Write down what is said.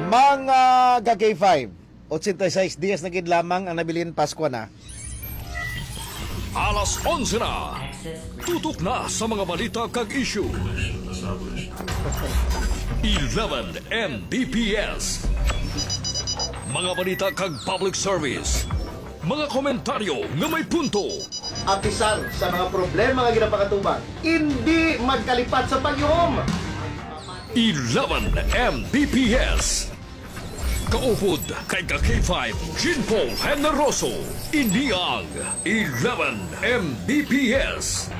Mga Gagay 5, 86 dias na gid lamang ang nabilin Pasko na. Alas 11 na. Tutok na sa mga balita kag issue. 11 Mbps. Mga balita kag public service. Mga komentaryo nga may punto. Apisan sa mga problema nga ginapakatubang, hindi magkalipat sa pagyuhom. 11 Mbps. Kaupod kay K5 Jean Paul Generoso. Iniang 11 Mbps.